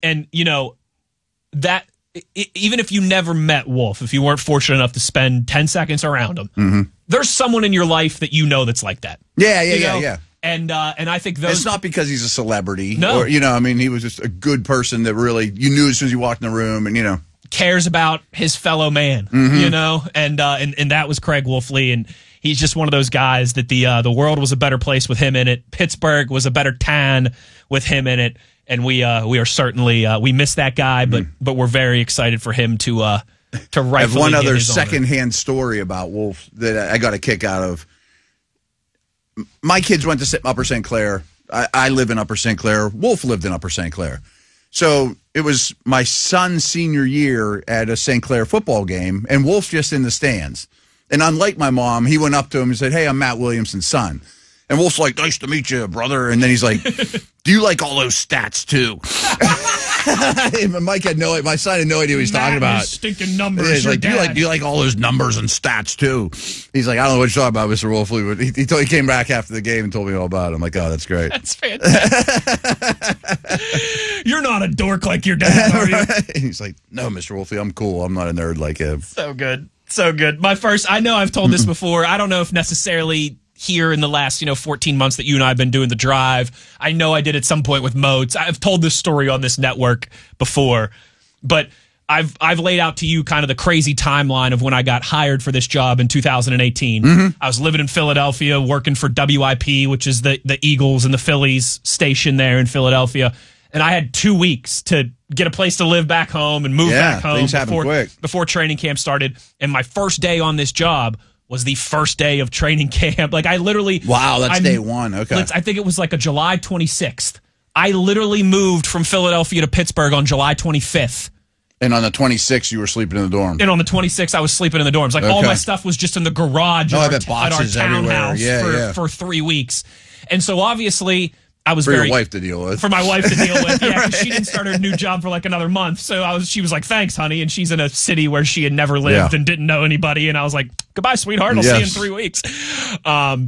And that even if you never met Wolf, if you weren't fortunate enough to spend 10 seconds around him, there's someone in your life that that's like that. Yeah. And I think those. It's not because he's a celebrity. No. Or, he was just a good person that really you knew as soon as you walked in the room, and cares about his fellow man. And that was Craig Wolfley, and he's just one of those guys that the world was a better place with him in it. Pittsburgh was a better town with him in it. And we are certainly we miss that guy, but we're very excited for him to rightfully I have one get other his secondhand story about Wolf that I got a kick out of. My kids went to Upper St. Clair. I live in Upper St. Clair. Wolf lived in Upper St. Clair. So it was my son's senior year at a St. Clair football game, and Wolf's just in the stands. And unlike my mom, he went up to him and said, "Hey, I'm Matt Williamson's son." And Wolf's like, "Nice to meet you, brother." And then he's like, "Do you like all those stats too?" My son had no idea what he's talking about. Stinking numbers. Yeah, he's like, do you like all those numbers and stats too? He's like, "I don't know what you're talking about, Mr. Wolfley." But he came back after the game and told me all about it. I'm like, "Oh, that's great." That's fantastic. You're not a dork like your dad, are you? Right? He's like, "No, Mr. Wolfley, I'm cool. I'm not a nerd like him." So good. So good. I know I've told this before. I don't know if necessarily here in the last 14 months that you and I have been doing the drive. I know I did at some point with Moats. I've told this story on this network before, but I've laid out to you kind of the crazy timeline of when I got hired for this job in 2018. I was living in Philadelphia, working for WIP, which is the Eagles and the Phillies station there in Philadelphia. And I had 2 weeks to get a place to live back home and move back home before training camp started. And my first day on this job was the first day of training camp. Like I literally... Wow, that's day one. Okay. I think it was like a July 26th. I literally moved from Philadelphia to Pittsburgh on July 25th. And on the 26th, you were sleeping in the dorm. And on the 26th, I was sleeping in the dorms. Like all my stuff was just in the garage at our townhouse for 3 weeks. And so obviously... I was for your wife to deal with. For my wife to deal with, yeah, because she didn't start her new job for like another month. So she was like, "Thanks, honey," and she's in a city where she had never lived and didn't know anybody. And I was like, "Goodbye, sweetheart. I'll see you in 3 weeks." I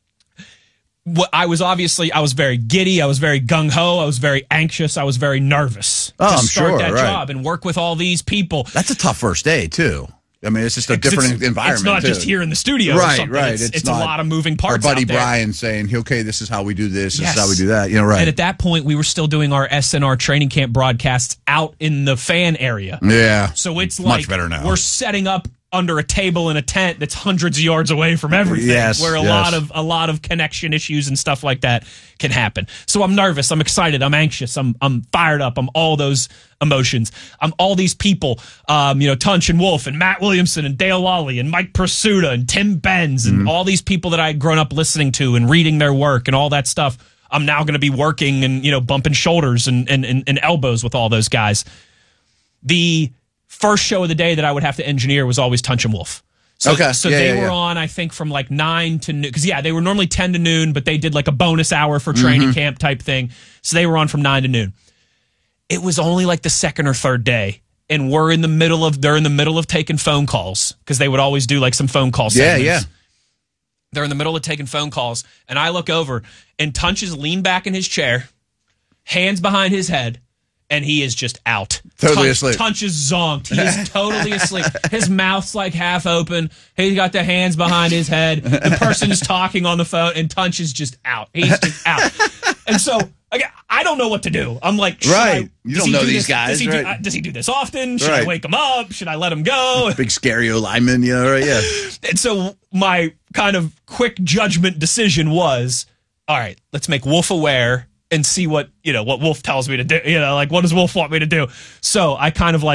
was very giddy. I was very gung ho. I was very anxious. I was very nervous to start that job and work with all these people. That's a tough first day too. I mean, it's just a different environment. It's not just here in the studio, right? It's a lot of moving parts. Our buddy out there. Brian saying, "Okay, this is how we do this. This is how we do that." Right. And at that point, we were still doing our SNR training camp broadcasts out in the fan area. Yeah. So it's like much better now. We're setting up under a table in a tent that's hundreds of yards away from everything. Where a lot of connection issues and stuff like that can happen. So I'm nervous. I'm excited. I'm anxious. I'm fired up. I'm all those emotions. I'm all these people. Tunch and Wolf and Matt Williamson and Dale Lally and Mike Pursuta and Tim Benz and all these people that I had grown up listening to and reading their work and all that stuff. I'm now going to be working and bumping shoulders and elbows with all those guys. The first show of the day that I would have to engineer was always Tunch and Wolf. So they were on, I think, from like 9 to noon. Because, they were normally 10 to noon, but they did like a bonus hour for training camp type thing. So they were on from 9 to noon. It was only like the second or third day. And they're in the middle of taking phone calls. Because they would always do like some phone call segments. Yeah. They're in the middle of taking phone calls. And I look over, and Tunch is leaned back in his chair, hands behind his head. And he is just out. Totally asleep. Tunch is zonked. He is totally asleep. His mouth's like half open. He's got the hands behind his head. The person is talking on the phone, and Tunch is just out. He's just out. And so I don't know what to do. I'm like, you don't know these guys. Does he do this often? Should I wake him up? Should I let him go? Big scary lineman, yeah. And so my kind of quick judgment decision was, all right, let's make Wolf aware and see what Wolf tells me to do. What does Wolf want me to do? So I kind of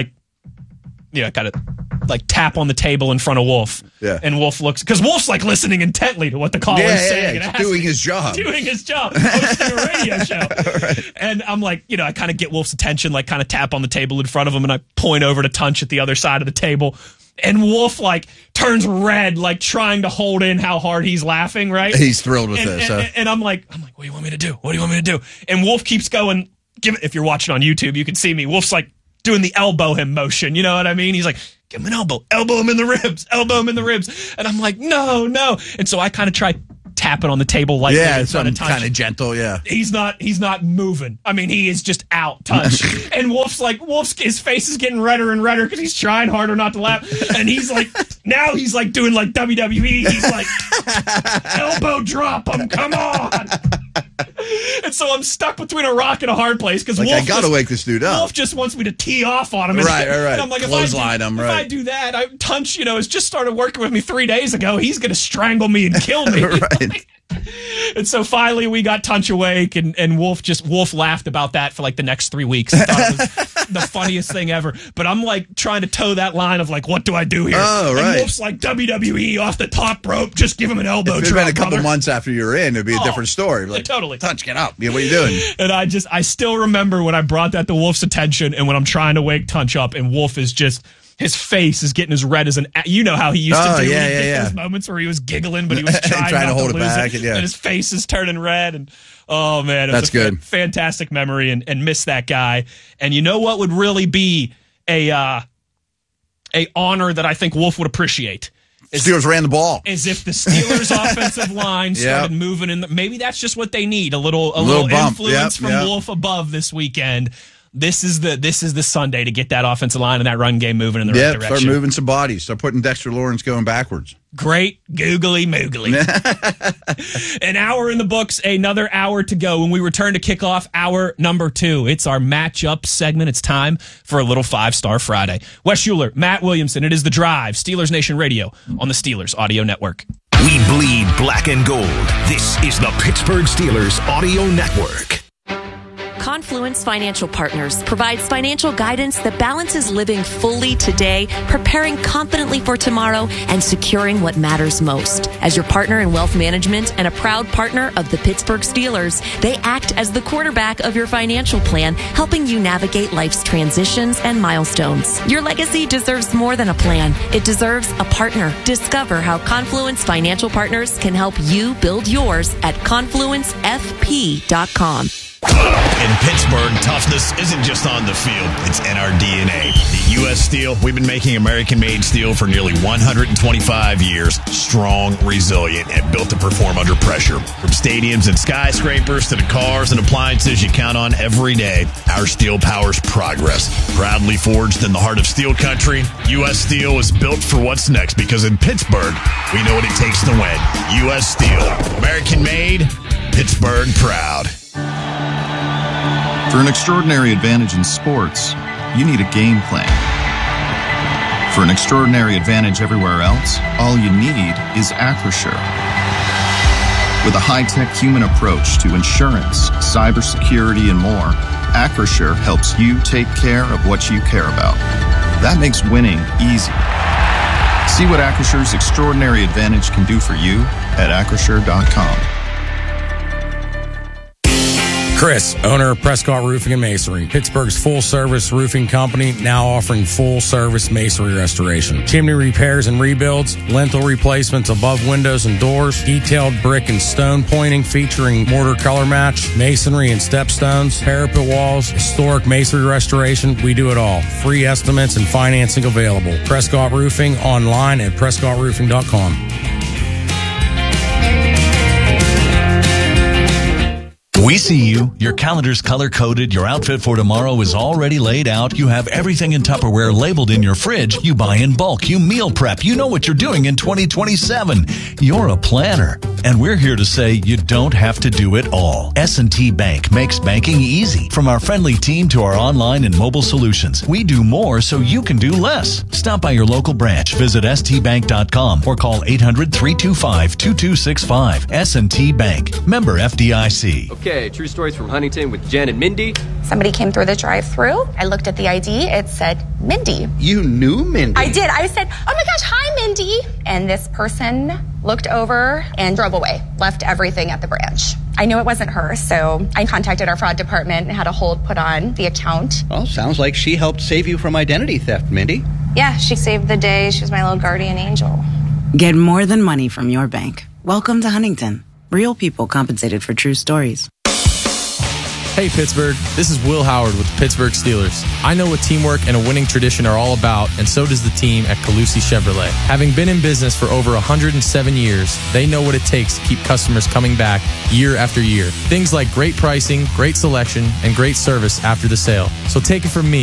tap on the table in front of Wolf. Yeah. And Wolf looks, because Wolf's like listening intently to what the caller is saying. Yeah. Doing his job. Hosting a radio show. Right. And I'm like, I kind of get Wolf's attention, like kind of tap on the table in front of him, and I point over to Tunch at the other side of the table. And Wolf turns red, trying to hold in how hard he's laughing, right? He's thrilled with this. And I'm like, what do you want me to do? What do you want me to do? And Wolf keeps going. If you're watching on YouTube, you can see me. Wolf's doing the elbow him motion. You know what I mean? He's like, give him an elbow him in the ribs, elbow him in the ribs. And I'm like, no. And so I kind of try tapping on the table lightly. Yeah, something kind of gentle. Yeah, he's not moving. I mean, he is just out touch. And Wolf's his face is getting redder and redder because he's trying harder not to laugh. And he's like doing like WWE. He's like elbow drop him. Come on. And so I'm stuck between a rock and a hard place because I gotta wake this dude up. Wolf just wants me to tee off on him. Right. And I'm like, if I do that, Tunch, has just started working with me 3 days ago. He's gonna strangle me and kill me. Right. And so finally we got Tunch awake, and Wolf laughed about that for like the next 3 weeks. He thought it was the funniest thing ever. But I'm like trying to toe that line of like, what do I do here? Oh, right. And Wolf's like, WWE off the top rope, just give him an elbow drop. If it had been a couple months after you were in, it'd be a different story. Like, totally. Tunch, get up. Yeah, what are you doing? And I still remember when I brought that to Wolf's attention, and when I'm trying to wake Tunch up, and Wolf is just, his face is getting as red as how he used to do those moments where he was giggling, but he was trying to hold it back. And his face is turning red. And oh man, it was good. Fantastic memory, and miss that guy. And you know what would really be a honor that I think Wolf would appreciate? Steelers ran the ball. As if the Steelers' offensive line started moving in. Maybe that's just what they need. A little influence from Wolf above this weekend. This is the Sunday to get that offensive line and that run game moving in the right direction. Start moving some bodies. Start putting Dexter Lawrence going backwards. Great googly moogly. An hour in the books, another hour to go when we return to kick off hour number 2. It's our matchup segment. It's time for a little 5-Star Friday. Wes Schuler, Matt Williamson. It is The Drive, Steelers Nation Radio on the Steelers Audio Network. We bleed black and gold. This is the Pittsburgh Steelers Audio Network. Confluence Financial Partners provides financial guidance that balances living fully today, preparing confidently for tomorrow, and securing what matters most. As your partner in wealth management and a proud partner of the Pittsburgh Steelers, they act as the quarterback of your financial plan, helping you navigate life's transitions and milestones. Your legacy deserves more than a plan. It deserves a partner. Discover how Confluence Financial Partners can help you build yours at confluencefp.com. In Pittsburgh, toughness isn't just on the field, it's in our DNA. At U.S. Steel, we've been making American-made steel for nearly 125 years. Strong, resilient, and built to perform under pressure. From stadiums and skyscrapers to the cars and appliances you count on every day, our steel powers progress. Proudly forged in the heart of steel country, U.S. Steel is built for what's next because in Pittsburgh, we know what it takes to win. U.S. Steel. American-made, Pittsburgh proud. For an extraordinary advantage in sports, you need a game plan. For an extraordinary advantage everywhere else, all you need is Acrisure. With a high-tech human approach to insurance, cybersecurity, and more, Acrisure helps you take care of what you care about. That makes winning easy. See what Acrisure's extraordinary advantage can do for you at Acrisure.com. Chris, owner of Prescott Roofing and Masonry, Pittsburgh's full-service roofing company, now offering full-service masonry restoration. Chimney repairs and rebuilds, lintel replacements above windows and doors, detailed brick and stone pointing featuring mortar color match, masonry and stepstones, parapet walls, historic masonry restoration. We do it all. Free estimates and financing available. Prescott Roofing online at PrescottRoofing.com. We see you. Your calendar's color-coded. Your outfit for tomorrow is already laid out. You have everything in Tupperware labeled in your fridge. You buy in bulk. You meal prep. You know what you're doing in 2027. You're a planner. And we're here to say you don't have to do it all. S&T Bank makes banking easy. From our friendly team to our online and mobile solutions, we do more so you can do less. Stop by your local branch. Visit stbank.com or call 800-325-2265. S&T Bank. Member FDIC. Okay, true stories from Huntington with Jen and Mindy. Somebody came through the drive-thru. I looked at the ID. It said Mindy. You knew Mindy? I did. I said, oh my gosh, hi, Mindy. And this person looked over and drove away, left everything at the branch. I knew it wasn't her, so I contacted our fraud department and had a hold put on the account. Well, sounds like she helped save you from identity theft, Mindy. Yeah, she saved the day. She was my little guardian angel. Get more than money from your bank. Welcome to Huntington. Real people compensated for true stories. Hey, Pittsburgh. This is Will Howard with the Pittsburgh Steelers. I know what teamwork and a winning tradition are all about, and so does the team at Calusi Chevrolet. Having been in business for over 107 years, they know what it takes to keep customers coming back year after year. Things like great pricing, great selection, and great service after the sale. So take it from me.